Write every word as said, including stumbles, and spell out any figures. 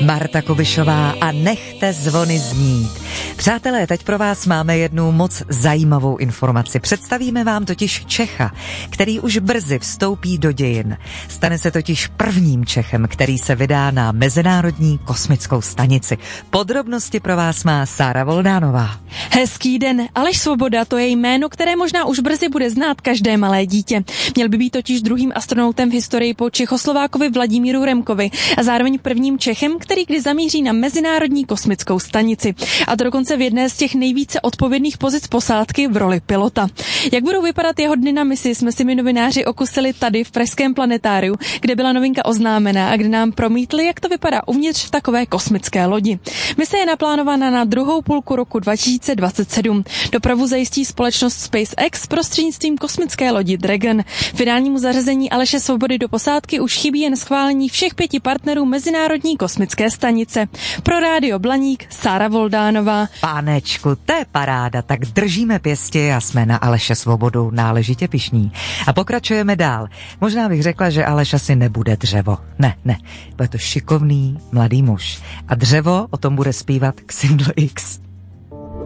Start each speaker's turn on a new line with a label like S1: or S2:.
S1: Marta Kubišová a Nechte zvony znít. Přátelé, teď pro vás máme jednu moc zajímavou informaci. Představíme vám totiž Čecha, který už brzy vstoupí do dějin. Stane se totiž prvním Čechem, který se vydá na Mezinárodní kosmickou stanici. Podrobnosti pro vás má Sára Voldánová.
S2: Hezký den. Aleš Svoboda, to je jméno, které možná už brzy bude znát každé malé dítě. Měl by být totiž druhým astronautem v historii po Čechoslovákovi Vladimíru Remkovi a zároveň prvním Čechem, který kdy zamíří na Mezinárodní kosmickou stanici. A to dokonce v jedné z těch nejvíce odpovědných pozic posádky v roli pilota. Jak budou vypadat jeho dny na misi, jsme si my novináři okusili tady v pražském planetáriu, kde byla novinka oznámená a kde nám promítli, jak to vypadá uvnitř v takové kosmické lodi. Mise je naplánována na druhou půlku roku dva tisíce dvacet sedm. Dopravu zajistí společnost SpaceX prostřednictvím kosmické lodi Dragon. Finálnímu zařazení Aleše Svobody do posádky už chybí jen schválení všech pěti partnerů Mezinárodní kosmické stanice. Pro Rádio Blaník Sára Voldánová.
S1: Pánečku, to je paráda, tak držíme pěsti a jsme na Aleše Svobodu náležitě pyšní. A pokračujeme dál. Možná bych řekla, že Aleš asi nebude dřevo. Ne, ne, bude to šikovný mladý muž. A dřevo o tom bude zpívat Xindl X.